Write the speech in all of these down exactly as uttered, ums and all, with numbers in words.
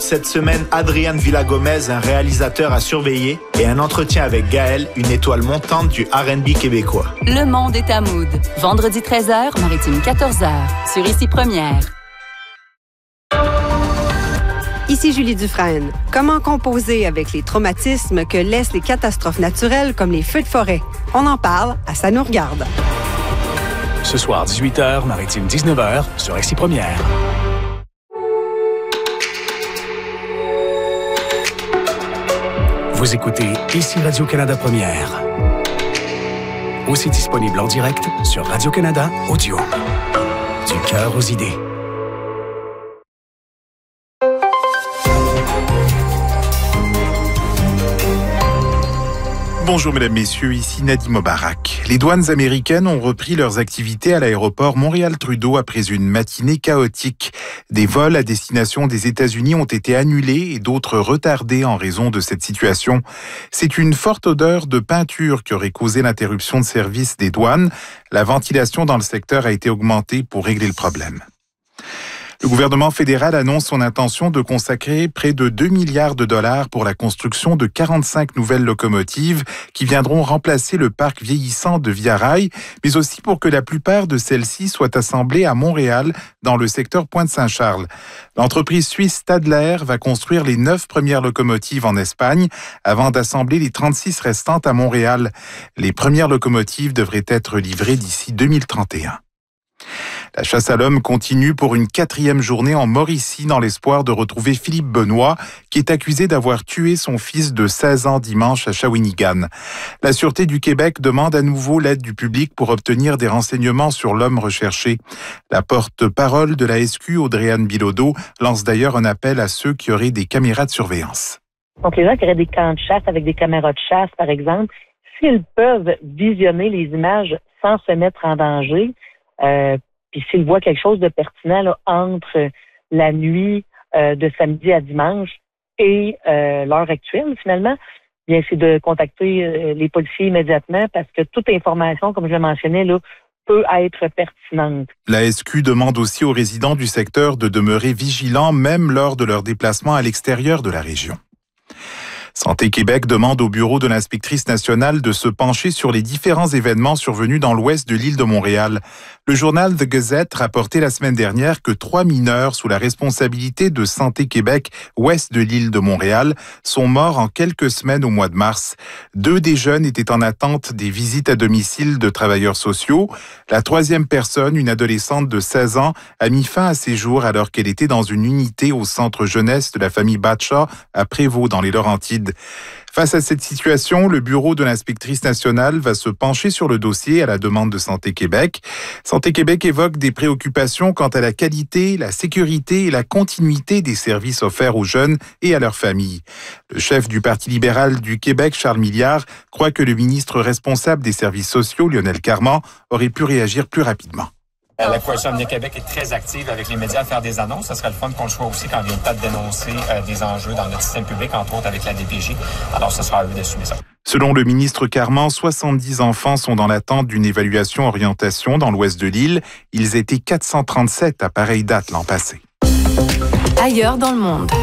Cette semaine, Adrian Villagomez, un réalisateur à surveiller, et un entretien avec Gaël, une étoile montante du R and B québécois. Le monde est à Mood. Vendredi treize heures, Maritime quatorze heures. Sur Ici Première. Ici Julie Dufresne. Comment composer avec les traumatismes que laissent les catastrophes naturelles comme les feux de forêt? On en parle à Ça nous regarde. Ce soir, dix-huit heures, Maritime dix-neuf heures, sur Ici Première. Vous écoutez Ici Radio-Canada Première. Aussi disponible en direct sur Radio-Canada Audio. Du cœur aux idées. Bonjour mesdames, messieurs, ici Nadim Obarak. Les douanes américaines ont repris leurs activités à l'aéroport Montréal-Trudeau après une matinée chaotique. Des vols à destination des États-Unis ont été annulés et d'autres retardés en raison de cette situation. C'est une forte odeur de peinture qui aurait causé l'interruption de service des douanes. La ventilation dans le secteur a été augmentée pour régler le problème. Le gouvernement fédéral annonce son intention de consacrer près de deux milliards de dollars pour la construction de quarante-cinq nouvelles locomotives qui viendront remplacer le parc vieillissant de Via Rail, mais aussi pour que la plupart de celles-ci soient assemblées à Montréal, dans le secteur Pointe-Saint-Charles. L'entreprise suisse Stadler va construire les neuf premières locomotives en Espagne avant d'assembler les trente-six restantes à Montréal. Les premières locomotives devraient être livrées d'ici deux mille trente et un. La chasse à l'homme continue pour une quatrième journée en Mauricie dans l'espoir de retrouver Philippe Benoît, qui est accusé d'avoir tué son fils de seize ans dimanche à Shawinigan. La Sûreté du Québec demande à nouveau l'aide du public pour obtenir des renseignements sur l'homme recherché. La porte-parole de la S Q, Audrey-Anne Bilodeau, lance d'ailleurs un appel à ceux qui auraient des caméras de surveillance. Donc les gens qui auraient des camps de chasse avec des caméras de chasse, par exemple, s'ils peuvent visionner les images sans se mettre en danger, euh, puis s'ils voient quelque chose de pertinent là, entre la nuit euh, de samedi à dimanche et euh, l'heure actuelle, finalement, bien c'est de contacter euh, les policiers immédiatement parce que toute information, comme je le mentionnais, là, peut être pertinente. La S Q demande aussi aux résidents du secteur de demeurer vigilants même lors de leur déplacement à l'extérieur de la région. Santé Québec demande au bureau de l'inspectrice nationale de se pencher sur les différents événements survenus dans l'ouest de l'île de Montréal. Le journal The Gazette rapportait la semaine dernière que trois mineurs sous la responsabilité de Santé Québec, ouest de l'île de Montréal, sont morts en quelques semaines au mois de mars. Deux des jeunes étaient en attente des visites à domicile de travailleurs sociaux. La troisième personne, une adolescente de seize ans, a mis fin à ses jours alors qu'elle était dans une unité au centre jeunesse de la famille Batcha à Prévost dans les Laurentides. Face à cette situation, le bureau de l'inspectrice nationale va se pencher sur le dossier à la demande de Santé Québec. Santé Québec évoque des préoccupations quant à la qualité, la sécurité et la continuité des services offerts aux jeunes et à leurs familles. Le chef du Parti libéral du Québec, Charles Milliard, croit que le ministre responsable des services sociaux, Lionel Carman, aurait pu réagir plus rapidement. La Coalition Avenir Québec est très active avec les médias à faire des annonces. Ça serait le fun qu'on le soit aussi quand vient le temps de dénoncer euh, des enjeux dans notre système public, entre autres avec la D P J. Alors, ce sera à eux d'assumer ça. Selon le ministre Carman, soixante-dix enfants sont dans l'attente d'une évaluation orientation dans l'ouest de l'île. Ils étaient quatre cent trente-sept à pareille date l'an passé. Ailleurs dans le monde.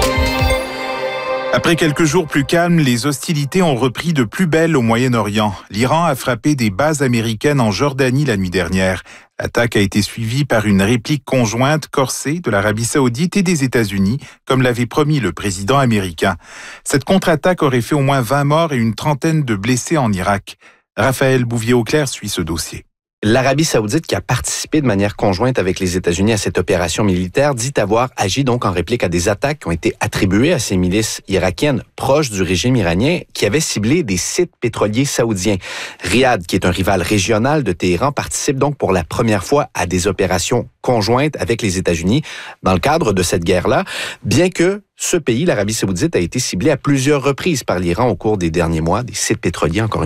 Après quelques jours plus calmes, les hostilités ont repris de plus belle au Moyen-Orient. L'Iran a frappé des bases américaines en Jordanie la nuit dernière. L'attaque a été suivie par une réplique conjointe corsée de l'Arabie saoudite et des États-Unis, comme l'avait promis le président américain. Cette contre-attaque aurait fait au moins vingt morts et une trentaine de blessés en Irak. Raphaël Bouvier-Auclair suit ce dossier. L'Arabie saoudite, qui a participé de manière conjointe avec les États-Unis à cette opération militaire, dit avoir agi donc en réplique à des attaques qui ont été attribuées à ces milices irakiennes proches du régime iranien qui avaient ciblé des sites pétroliers saoudiens. Riyad, qui est un rival régional de Téhéran, participe donc pour la première fois à des opérations conjointes avec les États-Unis dans le cadre de cette guerre-là, bien que ce pays, l'Arabie saoudite, a été ciblé à plusieurs reprises par l'Iran au cours des derniers mois, des sites pétroliers encore une